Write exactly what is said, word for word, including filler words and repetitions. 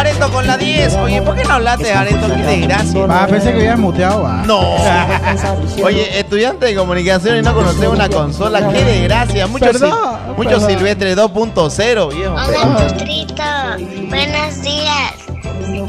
Areto con la diez. Oye, ¿por qué no hablaste, Areto? Qué desgracia. Va, pensé que habías muteado, va. No. Oye, estudiante de comunicación y no conocer una consola. Qué desgracia. Mucho, Perdón, sil mucho perdón. Silvestre dos punto cero, viejo. Hola, Postrito. Buenos días.